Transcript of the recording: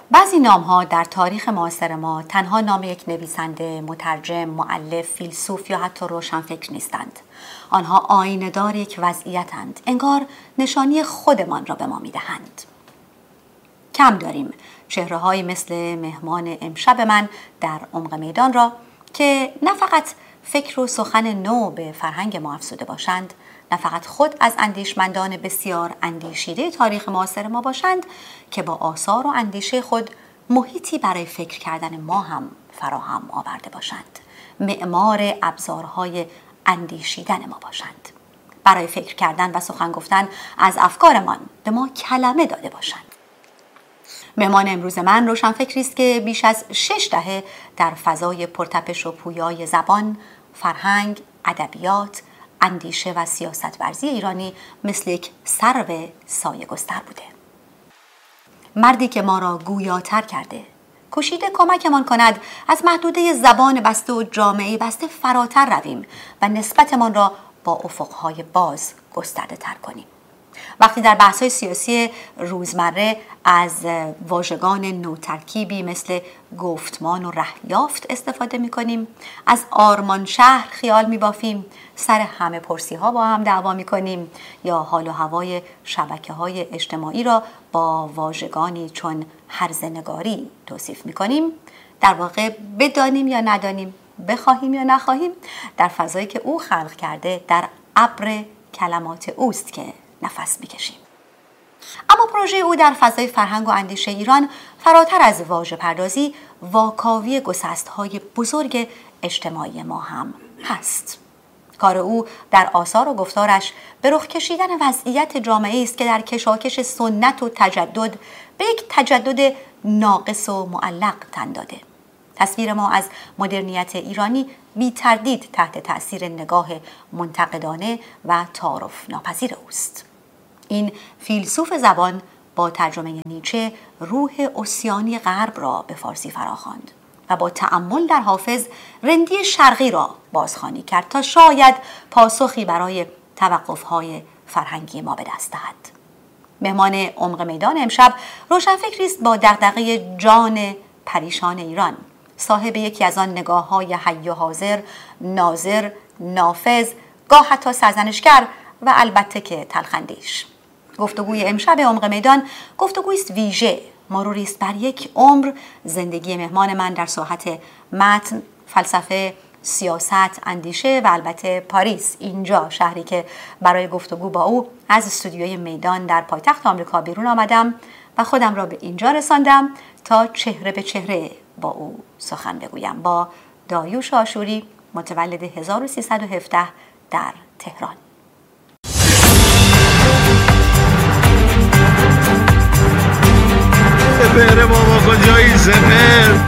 بعضی نام‌ها در تاریخ معاصر ما تنها نام یک نویسنده، مترجم، مؤلف، فیلسوف یا حتی روشنفکر نیستند. آنها آینه‌دار یک وضعیتند، انگار نشانی خودمان را به ما می‌دهند. کم داریم چهره‌هایی مثل مهمان امشب من در عمق میدان را که نه فقط فکر و سخن نو به فرهنگ ما افزوده باشند، نه فقط خود از اندیشمندان بسیار اندیشیده تاریخ معاصر ما باشند که با آثار و اندیشه خود محیطی برای فکر کردن ما هم فراهم آورده باشند، معمار ابزارهای اندیشیدن ما باشند، برای فکر کردن و سخن گفتن از افکارمان به ما کلمه داده باشند. مهمان امروز من روشنفکری است که بیش از 6 دهه در فضای پرتپش و پویای زبان، فرهنگ، ادبیات، اندیشه و سیاست ورزی ایرانی مثل یک سرو سایه گستر بوده. مردی که ما را گویاتر کرده، کوشیده کمکمان کند از محدوده زبان بسته و جامعه بسته فراتر رویم و نسبتمان را با افقهای باز گسترده تر کنیم. وقتی در بحث‌های سیاسی روزمره از واژگان نوترکیبی مثل گفتمان و رهیافت استفاده می‌کنیم، از آرمان شهر خیال می‌بافیم، سر همه پرسی‌ها با هم دعوا می‌کنیم یا حال و هوای شبکه‌های اجتماعی را با واژگانی چون هرزنگاری توصیف می‌کنیم، در واقع بدانیم یا ندانیم، بخواهیم یا نخواهیم، در فضایی که او خلق کرده در ابر کلمات اوست که نفس میکشیم. اما پروژه او در فضای فرهنگ و اندیشه ایران فراتر از واژه پردازی واکاوی گسست‌های بزرگ اجتماعی ما هم هست. کار او در آثار و گفتارش به رخ کشیدن وضعیت جامعه است که در کشاکش سنت و تجدد به یک تجدد ناقص و معلق تن داده. تصویر ما از مدرنیت ایرانی بی تردید تحت تأثیر نگاه منتقدانه و تعارف ناپذیر اوست. این فیلسوف زبان با ترجمه نیچه روح اوسیانی غرب را به فارسی فراخواند و با تأمل در حافظ رندی شرقی را بازخوانی کرد تا شاید پاسخی برای توقف‌های فرهنگی ما به دست دهد. مهمان عمق میدان امشب روشنفکری است با دغدغه جان پریشان ایران، صاحب یکی از آن نگاه‌های حی و حاضر، ناظر، نافذ، گاه حتی سرزنشگر و البته که تلخندیش. گفتگوی امشب عمق میدان گفتگویی است ویژه، مروری است بر یک عمر زندگی مهمان من در ساحت متن، فلسفه، سیاست، اندیشه و البته پاریس، اینجا شهری که برای گفتگو با او از استودیوی میدان در پایتخت آمریکا بیرون آمدم و خودم را به اینجا رساندم تا چهره به چهره با او سخن بگویم. با داریوش آشوری، متولد 1317 در تهران. بره بابا کجایی؟ سپر